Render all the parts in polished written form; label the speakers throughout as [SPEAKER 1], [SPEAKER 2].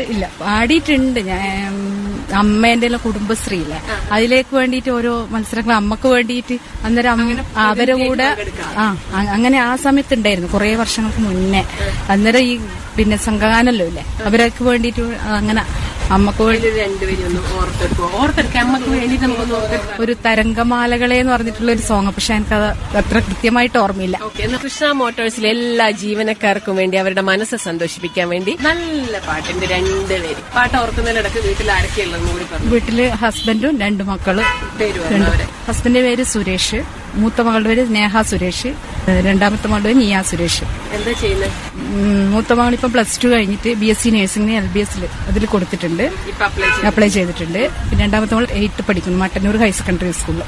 [SPEAKER 1] ഇല്ല, പാടിയിട്ടുണ്ട്. ഞാൻ അമ്മേന്റെ കുടുംബശ്രീയില്ല, അതിലേക്ക് വേണ്ടിയിട്ട് ഓരോ മത്സരങ്ങൾ അമ്മക്ക് വേണ്ടിയിട്ട് അന്നേരം അവരെ കൂടെ അങ്ങനെ ആ സമയത്ത് ഉണ്ടായിരുന്നു, കുറെ വർഷങ്ങൾക്ക് മുന്നേ. അന്നേരം ഈ പിന്നെ സംഘഗാനല്ലോ ഇല്ലേ, അവരൊക്കെ വേണ്ടിയിട്ട് അങ്ങനെ അമ്മക്ക് ഒരു തരംഗമാലകളെ എന്ന് പറഞ്ഞിട്ടുള്ള ഒരു സോങ്, പക്ഷെ എനിക്കത് അത്ര കൃത്യമായിട്ട് ഓർമ്മയില്ല.
[SPEAKER 2] കൃഷ്ണ മോട്ടോഴ്സിലെ എല്ലാ ജീവനക്കാർക്കും വേണ്ടി അവരുടെ മനസ്സ് സന്തോഷിപ്പിക്കാൻ വേണ്ടി നല്ല പാട്ടുണ്ട്. 2 പേര് പാട്ട് ഓർക്കുന്നതിനിടക്ക് വീട്ടിൽ ആരൊക്കെയുള്ളതെന്ന് കൂടി പറഞ്ഞു.
[SPEAKER 1] വീട്ടില് ഹസ്ബൻഡും 2 മക്കളും. ഹസ്ബൻഡിന്റെ പേര് സുരേഷ്, മൂത്ത മകളുടെ പേര് സ്നേഹ സുരേഷ്, രണ്ടാമത്തെ മകളുടെ പേര് നിയ സുരേഷ്.
[SPEAKER 2] എന്താ ചെയ്യുന്നത്?
[SPEAKER 1] മൂത്ത മകളിപ്പം +2 കഴിഞ്ഞിട്ട് BSc നഴ്സിംഗിന് LBS അതിൽ കൊടുത്തിട്ടുണ്ട്, അപ്ലൈ ചെയ്തിട്ടുണ്ട്. പിന്നെ രണ്ടാമത്തെ മകൾ 8th പഠിക്കുന്നു, മട്ടന്നൂർ ഹയർ സെക്കൻഡറി സ്കൂളിൽ.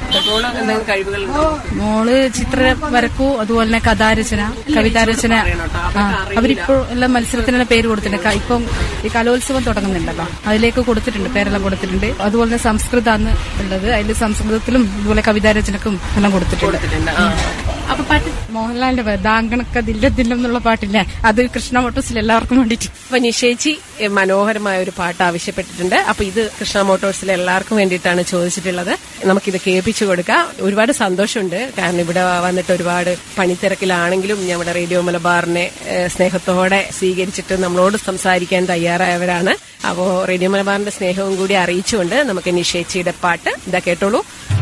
[SPEAKER 1] മോള് ചിത്ര വരക്കൂ, അതുപോലെ തന്നെ കഥാരചന, കവിതാരചന. അവരിപ്പോ എല്ലാം മത്സരത്തിനുള്ള പേര് കൊടുത്തിട്ടുണ്ട്. ഇപ്പം ഈ കലോത്സവം തുടങ്ങുന്നുണ്ടല്ലോ, അതിലേക്ക് കൊടുത്തിട്ടുണ്ട്, പേരെല്ലാം കൊടുത്തിട്ടുണ്ട്. അതുപോലെ തന്നെ സംസ്കൃതമാണ് ഉള്ളത്, അതിൽ സംസ്കൃതത്തിലും ഇതുപോലെ കവിതാരചനക്കും എല്ലാം കൊടുത്തിട്ടുണ്ട്.
[SPEAKER 2] അപ്പൊ പാട്ട്
[SPEAKER 1] മോഹൻലാലിന്റെ ദാങ്കണക്കതില്ലതില്ല എന്നുള്ള പാട്ടില്ലേ, അത് കൃഷ്ണ മോട്ടോഴ്സിൽ എല്ലാവർക്കും വേണ്ടിയിട്ട്.
[SPEAKER 2] അപ്പൊ നിഷേച്ചി മനോഹരമായ ഒരു പാട്ട് ആവശ്യപ്പെട്ടിട്ടുണ്ട്. അപ്പൊ ഇത് കൃഷ്ണ മോട്ടോഴ്സിലെ എല്ലാവർക്കും വേണ്ടിയിട്ടാണ് ചോദിച്ചിട്ടുള്ളത്. നമുക്കിത് കേൾപ്പിച്ചു കൊടുക്കാം. ഒരുപാട് സന്തോഷമുണ്ട്, കാരണം ഇവിടെ വന്നിട്ട് ഒരുപാട് പണിത്തിരക്കിലാണെങ്കിലും നമ്മുടെ റേഡിയോ മലബാറിനെ സ്നേഹത്തോടെ സ്വീകരിച്ചിട്ട് നമ്മളോട് സംസാരിക്കാൻ തയ്യാറായവരാണ്. അപ്പോ റേഡിയോ മലബാറിന്റെ സ്നേഹവും കൂടി അറിയിച്ചുകൊണ്ട് നമുക്ക് നിഷേച്ചിയുടെ പാട്ട് ഇതാ കേട്ടോളൂ.